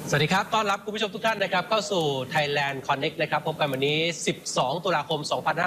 สวัสดีครับต้อนรับคุณผู้ชมทุกท่านนะครับเข้าสู่ Thailand Connect นะครับพบกันวันนี้ 12 ตุลาคม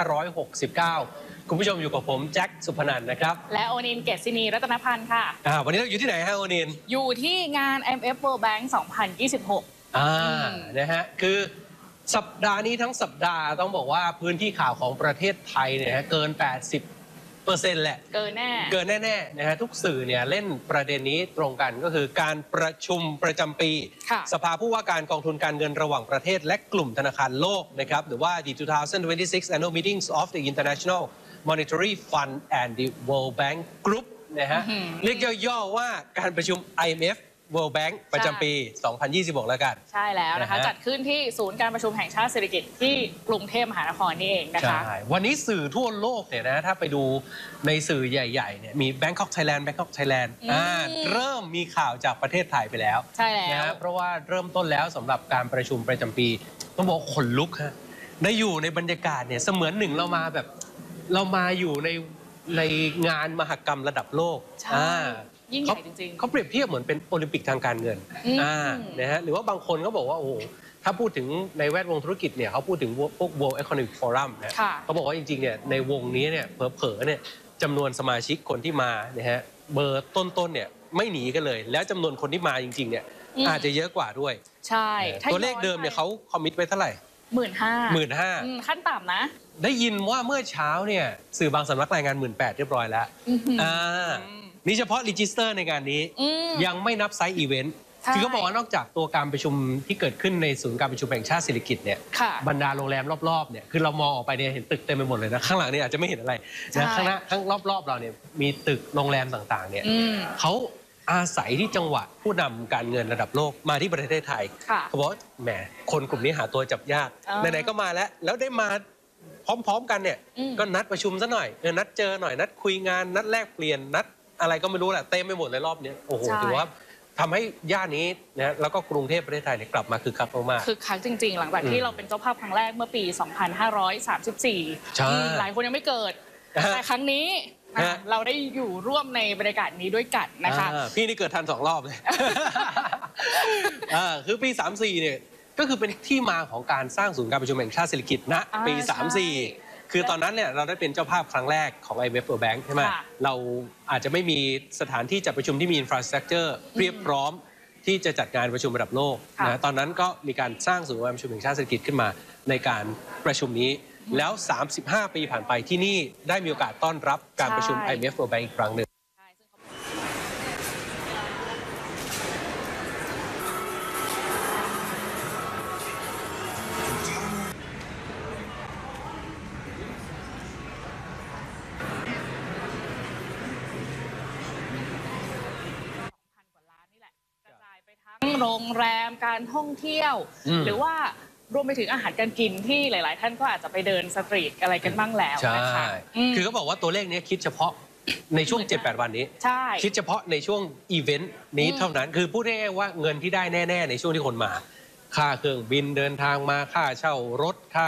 2569 คุณผู้ชมอยู่กับผมแจ็คสุพนันท์นะครับและโอนินเกษณีรัตนพันธ์ค่ะวันนี้เราอยู่ที่ไหนฮะโอนินอยู่ที่งาน IMF World Bank 2026 นะฮะคือสัปดาห์นี้ทั้งสัปดาห์ต้องบอกว่าพื้นที่ข่าวของประเทศไทยเนี่ยเกิน 80%แหละเกินแน่ๆนะฮะทุกสื่อเนี่ยเล่นประเด็นนี้ตรงกันก็คือการประชุมประจำปีสภาผู้ว่าการกองทุนการเงินระหว่างประเทศและกลุ่มธนาคารโลกนะครับหรือว่า the 2026 Annual Meetings of the International Monetary Fund and the World Bank Group นะฮะเรียกย่อๆว่าการประชุม IMF World Bank ประจำปี 2026 แล้วกันใช่แล้วนะคะจัดขึ้นที่ศูนย์การประชุมแห่งชาติเศรษฐกิจที่กรุงเทพมหานครนี่เองนะคะใช่วันนี้สื่อทั่วโลกเนี่ยนะถ้าไปดูในสื่อใหญ่ๆเนี่ยมี Bangkok Thailand เริ่มมีข่าวจากประเทศไทยไปแล้วใช่แล้วนะเพราะว่าเริ่มต้นแล้วสำหรับการประชุมประจำปีต้องบอกขนลุกฮะได้อยู่ในบรรยากาศเนี่ยเสมือนหนึ่งเรามาอยู่ในงานมหกรรมระดับโลกยิ่งใหญ่จริงๆเขาเปรียบเทียบเหมือนเป็นโอลิมปิกทางการเงินนะฮะหรือว่าบางคนเขาบอกว่าโอ้ถ้าพูดถึงในแวดวงธุรกิจเนี่ยเขาพูดถึงพวก World Economic Forum นะเขาบอกว่าจริงๆเนี่ยในวงนี้เนี่ยเผลอๆเนี่ยจำนวนสมาชิกคนที่มาเนี่ยฮะเบอร์ต้นๆเนี่ยไม่หนีกันเลยแล้วจำนวนคนที่มาจริงๆเนี่ยอาจจะเยอะกว่าด้วยใช่ตัวเลขเดิมเนี่ยเขาคอมมิตไว้เท่าไหร่15,000 ขั้นต่ำนะได้ยินว่าเมื่อเช้าเนี่ยสื่อบางสำนักรายงาน 18,000 เรียบร้อยแล้วนี่เฉพาะรีจิสเตอร์ในงานนี้ยังไม่นับไซต์อีเวนต์คือเขาบอกว่านอกจากตัวการประชุมที่เกิดขึ้นในศูนย์การประชุมแห่งชาติเศรษฐกิจเนี่ยบรรดาโรงแรมรอบๆเนี่ยคือเรามองออกไปเนี่ยเห็นตึกเต็มไปหมดเลยนะข้างหลังเนี่ยอาจจะไม่เห็นอะไรนะข้างรอบๆเราเนี่ยมีตึกโรงแรมต่างๆเนี่ยเขาอาศัยที่จังหวะผู้นำการเงินระดับโลกมาที่ประเทศไทยเขาบอกแหมคนกลุ่มนี้หาตัวจับยากไหนๆก็มาแล้วได้มาพร้อมๆกันเนี่ยก็นัดประชุมซะหน่อยนัดเจอหน่อยนัดคุยงานนัดแลกเปลี่ยนนัดอะไรก็ไม่รู้แหละเต็มไปหมดเลยรอบนี้โอ้โหถือว่าทำให้ย่านนี้นะแล้วก็กรุงเทพประเทศไทยเนี่ยกลับมาคึกคักมากคึกคักจริงๆหลังจากที่เราเป็นเจ้าภาพครั้งแรกเมื่อปี 2534หลายคนยังไม่เกิดแต่ครั้งนี้เราได้อยู่ร่วมในบรรยากาศนี้ด้วยกันนะคะพี่นี่เกิดทัน2 รอบเลยคือปี 34เนี่ยก็คือเป็นที่มาของการสร้างศูนย์การประชุมแห่งชาติเศรษฐกิจณปี 34คือตอนนั้นเนี่ยเราได้เป็นเจ้าภาพครั้งแรกของ IMF World Bank ใช่ไหมเราอาจจะไม่มีสถานที่จัดประชุมที่มีอินฟราสตรัคเจอร์เรียบพร้อมที่จะจัดงานประชุมระดับโลกนะตอนนั้นก็มีการสร้างศูนย์การประชุมแห่งชาติเศรษฐกิจขึ้นมาในการประชุมนี้แล้ว 35 ปีผ่านไปที่นี่ได้มีโอกาสต้อนรับการประชุม IMF World Bank อีกครั้งหนึ่งโรงแรมการท่องเที่ยวหรือว่ารวมไปถึงอาหารการกินที่หลายๆท่านก็อาจจะไปเดินสตรีทอะไรกันบ้างแล้วนะคะคือเขาบอกว่าตัวเลขนี้คิดเฉพาะในช่วง 7-8 วันนี้คิดเฉพาะในช่วงอีเวนต์นี้เท่านั้นคือพูดง่ายๆว่าเงินที่ได้แน่ๆในช่วงที่คนมาค่าเครื่องบินเดินทางมาค่าเช่ารถค่า